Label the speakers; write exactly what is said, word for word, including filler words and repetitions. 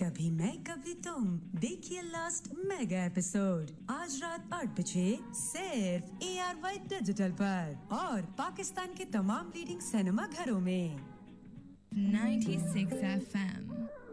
Speaker 1: कभी मैं कभी तुम देखिए लास्ट मेगा एपिसोड आज रात आठ बजे सिर्फ ए आर वाई डिजिटल पर और पाकिस्तान के तमाम लीडिंग सिनेमा घरों में।
Speaker 2: ninety-six F M